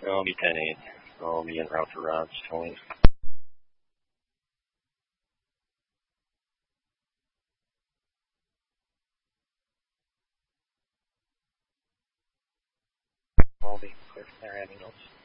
I'll be 10-8. I'll be en route to Rod's towing. I'll be clear from there. Any notes?